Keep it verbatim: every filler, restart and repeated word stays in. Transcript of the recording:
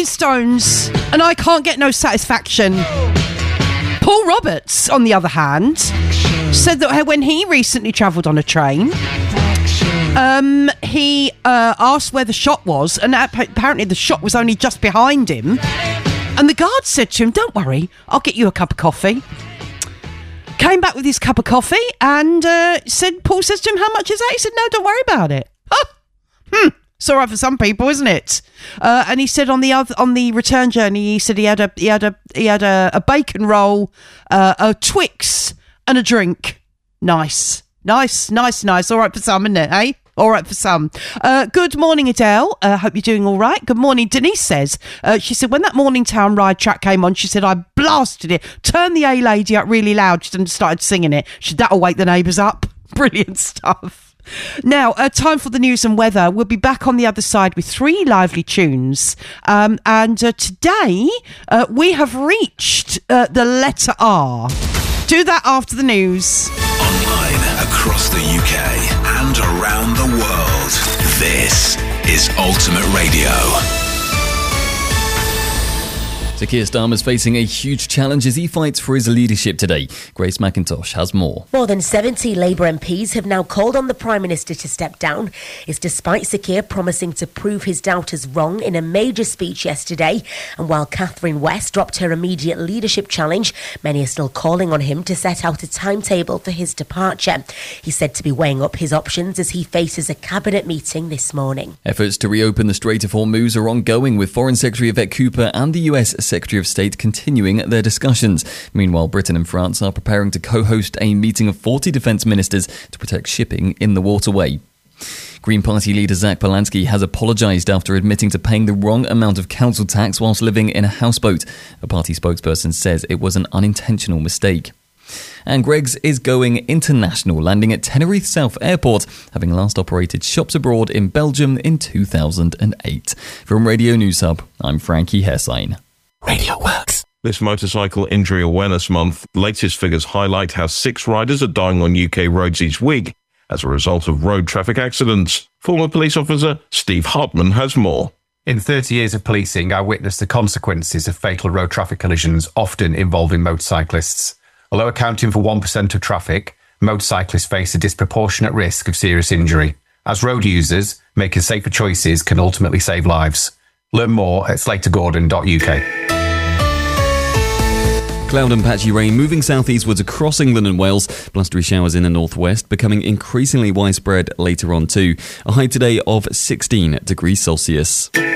Rolling Stones, and I can't get no satisfaction. Paul Roberts, on the other hand, said that when he recently travelled on a train, um, he uh, asked where the shop was, and apparently the shop was only just behind him. And the guard said to him, "Don't worry, I'll get you a cup of coffee." Came back with his cup of coffee and uh, said, Paul says to him, "How much is that?" He said, "No, don't worry about it." Oh, hmm. It's all right for some people, isn't it? Uh, and he said on the other, on the return journey, he said he had a he had a he had a, a bacon roll, uh, a Twix, and a drink. Nice, nice, nice, nice. All right for some, isn't it? Eh? All right for some. Uh, good morning, Adele. I uh, hope you're doing all right. Good morning. Denise says, uh, she said, when that Morning Town Ride track came on, she said, I blasted it, turned the A-lady up really loud and started singing it. She said, that'll wake the neighbours up. Brilliant stuff. Now, uh, time for the news and weather. We'll be back on the other side with three lively tunes. Um, and uh, today, uh, we have reached uh, the letter R. Do that after the news. Online, across the U K and around the world. This is Ultimate Radio. So Keir Starmer's facing a huge challenge as he fights for his leadership today. Grace McIntosh has more. More than seventy Labour M Ps have now called on the Prime Minister to step down. It's despite Sir Keir promising to prove his doubters wrong in a major speech yesterday. And while Catherine West dropped her immediate leadership challenge, many are still calling on him to set out a timetable for his departure. He's said to be weighing up his options as he faces a cabinet meeting this morning. Efforts to reopen the Strait of Hormuz are ongoing, with Foreign Secretary Yvette Cooper and the U S Secretary of State continuing their discussions. Meanwhile, Britain and France are preparing to co-host a meeting of forty defence ministers to protect shipping in the waterway. Green Party leader Zach Polanski has apologised after admitting to paying the wrong amount of council tax whilst living in a houseboat. A party spokesperson says it was an unintentional mistake. And Greggs is going international, landing at Tenerife South Airport, having last operated shops abroad in Belgium in two thousand eight. From Radio News Hub, I'm Frankie Hessine. Radio Works. This Motorcycle Injury Awareness Month, latest figures highlight how six riders are dying on U K roads each week as a result of road traffic accidents. Former police officer Steve Hartman has more. In thirty years of policing, I witnessed the consequences of fatal road traffic collisions, often involving motorcyclists. Although accounting for one percent of traffic, motorcyclists face a disproportionate risk of serious injury. As road users, making safer choices can ultimately save lives. Learn more at slater gordon dot U K. Cloud and patchy rain moving southeastwards across England and Wales. Blustery showers in the northwest becoming increasingly widespread later on too. A high today of sixteen degrees Celsius.